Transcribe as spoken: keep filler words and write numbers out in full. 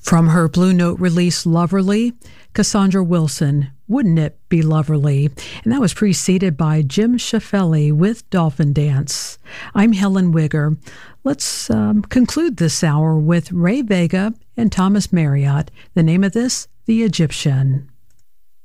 From her Blue Note release Loverly, Cassandra Wilson, Wouldn't It Be Loverly? And that was preceded by Jim Shaffelli with Dolphin Dance. I'm Helen Wigger. Let's um, conclude this hour with Ray Vega and Thomas Marriott. The name of this, The Egyptian.